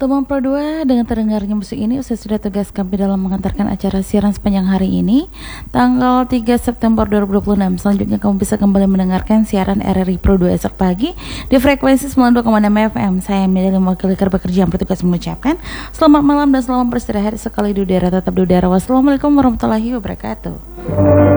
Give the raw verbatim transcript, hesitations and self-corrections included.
Teman Pro dua, dengan terdengarnya musik ini, saya sudah tugas kami dalam mengantarkan acara siaran sepanjang hari ini, tanggal tiga September dua ribu dua puluh enam. Selanjutnya kamu bisa kembali mendengarkan siaran R R I Pro dua esok pagi di frekuensi sembilan puluh dua koma enam F M. Saya Amelia, mewakili kerja bekerja yang bertugas mengucapkan selamat malam dan selamat beristirahat sekali di udara, tetap di udara. Wassalamualaikum warahmatullahi wabarakatuh.